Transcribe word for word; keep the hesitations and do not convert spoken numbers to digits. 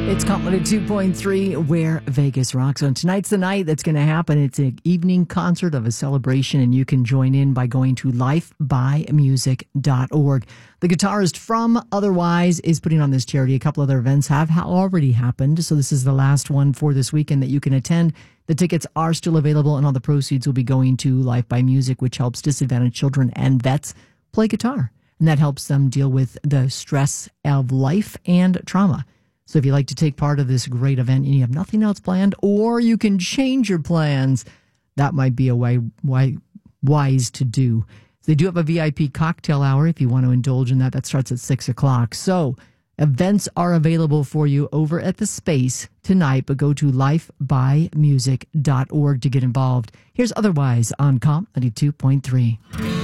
It's Comedy two point three, where Vegas rocks. And tonight's the night that's going to happen. It's an evening concert of a celebration, and you can join in by going to life by music dot org. The guitarist from Otherwise is putting on this charity. A couple other events have ha- already happened, so this is the last one for this weekend that you can attend. The tickets are still available, and all the proceeds will be going to Life by Music, which helps disadvantaged children and vets play guitar. And that helps them deal with the stress of life and trauma. So if you'd like to take part of this great event and you have nothing else planned, or you can change your plans, that might be a way, way wise to do. So they do have a V I P cocktail hour if you want to indulge in that. That starts at six o'clock. So events are available for you over at the Space tonight, but go to life by music dot org to get involved. Here's Otherwise on Comedy two point three.